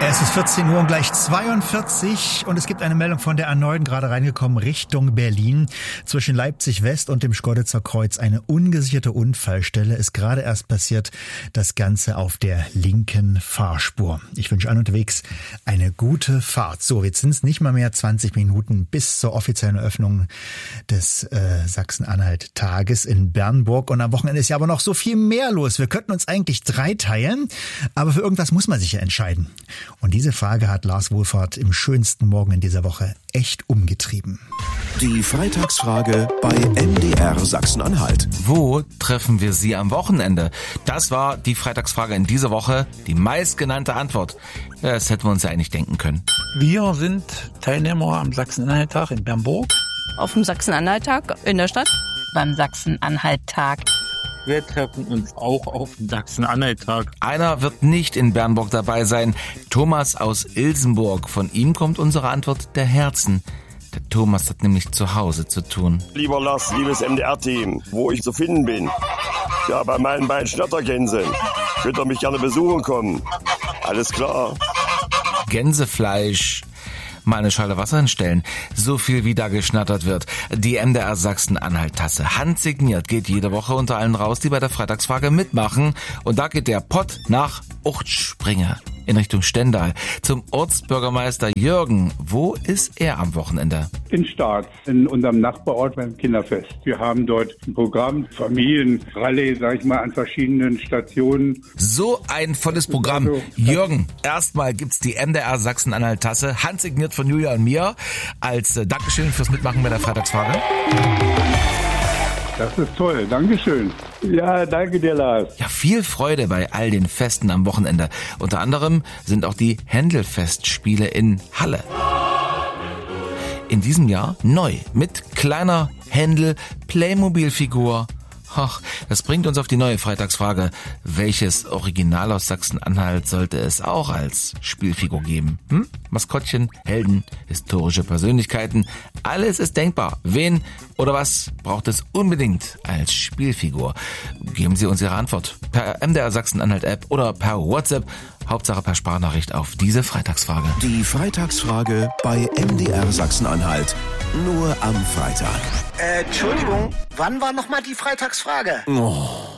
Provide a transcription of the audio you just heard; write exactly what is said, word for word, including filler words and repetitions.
Es ist vierzehn Uhr und gleich zweiundvierzig und es gibt eine Meldung von der A neun gerade reingekommen Richtung Berlin. Zwischen Leipzig West und dem Schkeuditzer Kreuz eine ungesicherte Unfallstelle. Ist gerade erst passiert, das Ganze auf der linken Fahrspur. Ich wünsche allen unterwegs eine gute Fahrt. So, jetzt sind es nicht mal mehr zwanzig Minuten bis zur offiziellen Eröffnung des äh, Sachsen-Anhalt-Tages in Bernburg. Und am Wochenende ist ja aber noch so viel mehr los. Wir könnten uns eigentlich dreiteilen, aber für irgendwas muss man sich ja entscheiden. Und diese Frage hat Lars Wohlfahrt im schönsten Morgen in dieser Woche echt umgetrieben. Die Freitagsfrage bei M D R Sachsen-Anhalt. Wo treffen wir Sie am Wochenende? Das war die Freitagsfrage in dieser Woche. Die meistgenannte Antwort. Das hätten wir uns ja eigentlich denken können. Wir sind Teilnehmer am Sachsen-Anhalt-Tag in Bernburg. Auf dem Sachsen-Anhalt-Tag in der Stadt. Beim Sachsen-Anhalt-Tag. Wir treffen uns auch auf dem Sachsen-Anhalt-Tag. Einer wird nicht in Bernburg dabei sein. Thomas aus Ilsenburg. Von ihm kommt unsere Antwort der Herzen. Der Thomas hat nämlich zu Hause zu tun. Lieber Lars, liebes M D R-Team, wo ich zu finden bin. Ja, bei meinen beiden Schnattergänsen. Könnt ihr mich gerne besuchen kommen. Alles klar. Gänsefleisch. Mal eine Schale Wasser hinstellen. So viel wie da geschnattert wird. Die M D R Sachsen-Anhalt-Tasse. Handsigniert geht jede Woche unter allen raus, die bei der Freitagsfrage mitmachen. Und da geht der Pott nach Uchtspringe in Richtung Stendal zum Ortsbürgermeister Jürgen. Wo ist er am Wochenende? In Staats, in unserem Nachbarort beim Kinderfest. Wir haben dort ein Programm, Familienrallye, sag ich mal, an verschiedenen Stationen. So ein volles Programm. Jürgen, erstmal gibt's die M D R Sachsen-Anhalt-Tasse, handsigniert von Julia und mir, als äh, Dankeschön fürs Mitmachen bei der Freitagsfrage. Das ist toll, Dankeschön. Ja, danke dir, Lars. Ja, viel Freude bei all den Festen am Wochenende. Unter anderem sind auch die Händelfestspiele in Halle. In diesem Jahr neu mit kleiner Händel-Playmobil-Figur. Ach, das bringt uns auf die neue Freitagsfrage. Welches Original aus Sachsen-Anhalt sollte es auch als Spielfigur geben? Hm? Maskottchen, Helden, historische Persönlichkeiten. Alles ist denkbar. Wen oder was braucht es unbedingt als Spielfigur? Geben Sie uns Ihre Antwort per M D R Sachsen-Anhalt-App oder per WhatsApp. Hauptsache per Sprachnachricht auf diese Freitagsfrage. Die Freitagsfrage bei M D R Sachsen-Anhalt. Nur am Freitag. Äh, Entschuldigung, wann war nochmal die Freitagsfrage? Oh.